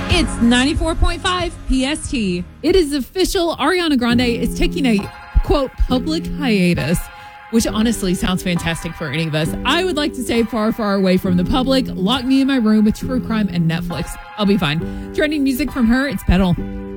It's 94.5 PST. It is official. Ariana Grande is taking a, quote, public hiatus, which honestly sounds fantastic for any of us. I would like to stay far, far away from the public. Lock me in my room with true crime and Netflix. I'll be fine. Trending music from her, it's Petal.